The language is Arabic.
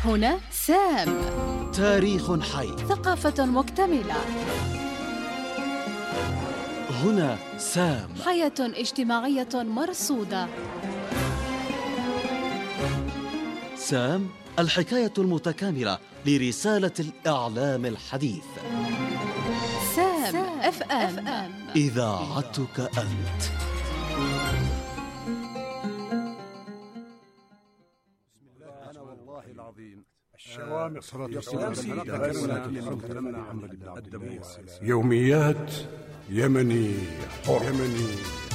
هنا سام، تاريخ حي. ثقافة مكتملة. هنا سام، حياة اجتماعية مرصودة. سام، الحكاية المتكاملة لرسالة الإعلام الحديث. سام اف ام، إذاعتك أنت. يوميات يمني حر.